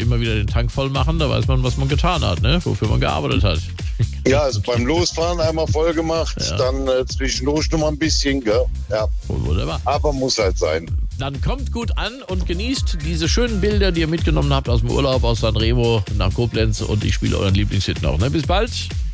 immer wieder den Tank voll machen, da weiß man, was man getan hat, ne? Wofür man gearbeitet hat. Ja, also beim Losfahren einmal voll gemacht, dann zwischendurch noch mal ein bisschen, gell? Ja. Wunderbar. Aber muss halt sein. Dann kommt gut an und genießt diese schönen Bilder, die ihr mitgenommen habt aus dem Urlaub, aus Sanremo nach Koblenz, und ich spiele euren Lieblingshit noch. Ne? Bis bald.